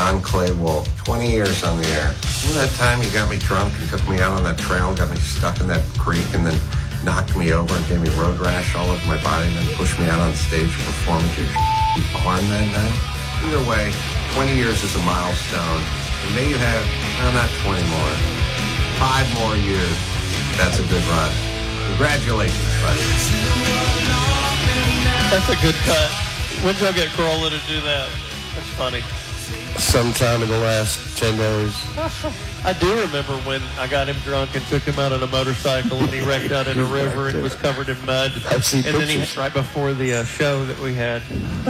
John Clay Wolf, 20 years on the air. Remember that time you got me drunk and took me out on that trail, got me stuck in that creek, and then knocked me over and gave me road rash all over my body, and then pushed me out on stage to perform at your barn that night? Either way, 20 years is a milestone. And may you have, no, not 20 more, 5 more years. That's a good run. Congratulations, buddy. That's a good cut. When did y'all get Corolla to do that? That's funny. Sometime in the last 10 days. I do remember when I got him drunk and took him out on a motorcycle and he wrecked out in a river and was covered in mud. I've seen and pictures. Then he, right before the show that we had.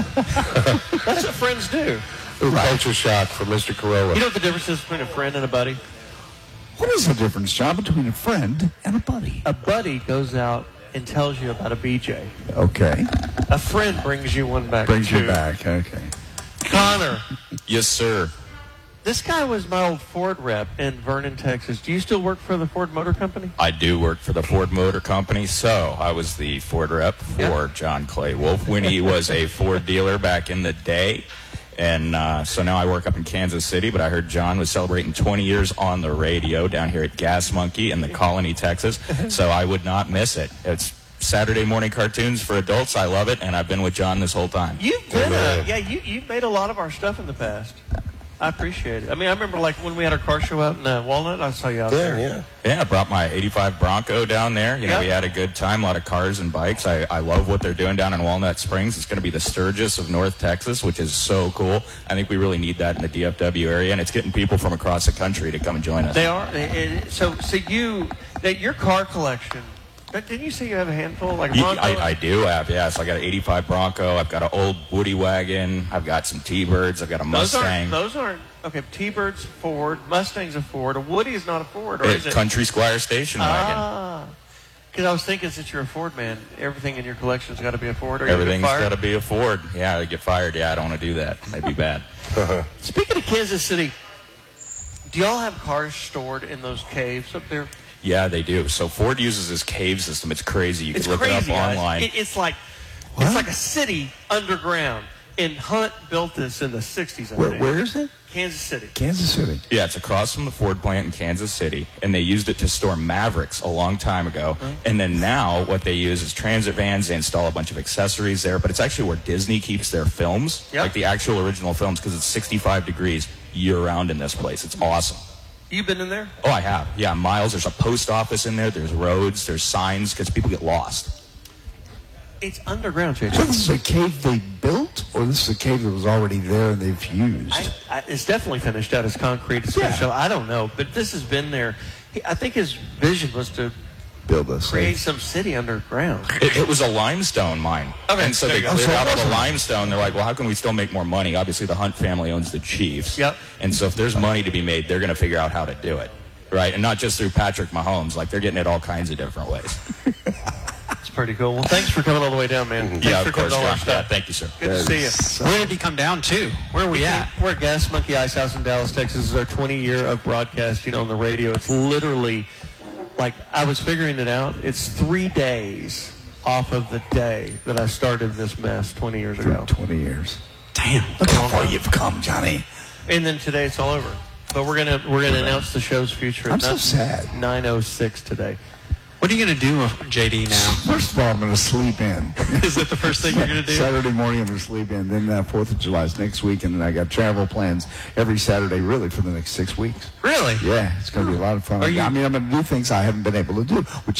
That's what friends do. Culture shock for Mr. Corolla. You know what the difference is between a friend and a buddy? What is the difference, John, between a friend and a buddy? A buddy goes out and tells you about a BJ. Okay. A friend brings you one back. Brings too. you back, okay. Connor. Yes, sir. This guy was my old Ford rep in Vernon, Texas. Do you still work for the Ford Motor Company? I do work for the Ford Motor Company, so I was the Ford rep for John Clay Wolf when he was a Ford dealer back in the day. And so now I work up in Kansas City, but I heard John was celebrating 20 years on the radio down here at Gas Monkey in the Colony, Texas, so I would not miss it. It's Saturday morning cartoons for adults. I love it, and I've been with John this whole time. You've been you've made a lot of our stuff in the past. I appreciate it. I mean, I remember like when we had our car show out in Walnut, I saw you out there. Yeah, I brought my 85 Bronco down there. You know, we had a good time, a lot of cars and bikes. I love what they're doing down in Walnut Springs. It's going to be the Sturgis of North Texas, which is so cool. I think we really need that in the DFW area, and it's getting people from across the country to come and join us. They are. So your car collection, didn't you say you have a handful? Like Bronco? I do have, So I got an 85 Bronco. I've got an old Woody wagon. I've got some T-Birds. I've got a Mustang. Those aren't. Okay, T-Bird's Ford, Mustang's a Ford, a Woody is not a Ford, or is it? Country Squire station wagon. Because I was thinking since you're a Ford man, everything in your collection's got to be a Ford, or everything's got to be a Ford. Yeah, I get fired. Yeah, I don't want to do that. That'd be bad. Speaking of Kansas City, do y'all have cars stored in those caves up there? Yeah, they do. So Ford uses this cave system. It's crazy. You can look it up online. It's like a city underground. And Hunt built this in the 60s, I think. Where is it? Kansas City. Kansas City. Yeah, it's across from the Ford plant in Kansas City, and they used it to store Mavericks a long time ago. And then now what they use is transit vans. They install a bunch of accessories there, but it's actually where Disney keeps their films, like the actual original films, because it's 65 degrees year-round in this place. It's awesome. You been in there? Oh, I have. Yeah, miles. There's a post office in there. There's roads. There's signs, because people get lost. It's underground, JJ. So this is a cave they built, or this is a cave that was already there and they've used? It's definitely finished out as concrete. It's finished out. I don't know, but this has been there. I think his vision was to build a create some city underground. It was a limestone mine. Okay, and so they cleared out all the limestone. They're like, well, how can we still make more money? Obviously, the Hunt family owns the Chiefs. Yep. And so if there's money to be made, they're going to figure out how to do it. Right? And not just through Patrick Mahomes. Like, they're getting it all kinds of different ways. Pretty cool. Well, thanks for coming all the way down, man. Thanks yeah, for of course. All our stuff. Thank you, sir. Good to see you. Where did he come down to? Where are we at? We're at Gas Monkey Ice House in Dallas, Texas. This is our 20 year of broadcasting on the radio. It's literally, like, I was figuring it out. It's 3 days off of the day that I started this mess 20 years ago. 20 years. Damn. Look how far you've come, Johnny. And then today it's all over. But we're gonna announce the show's future. I'm so sad. 9:06 today. What are you going to do with JD now? First of all, I'm going to sleep in. Is that the first thing you're going to do? Saturday morning, I'm going to sleep in. Then 4th of July is next week, and then I got travel plans every Saturday, really, for the next 6 weeks. Really? Yeah, it's going to be a lot of fun. I mean, I'm going to do things I haven't been able to do, which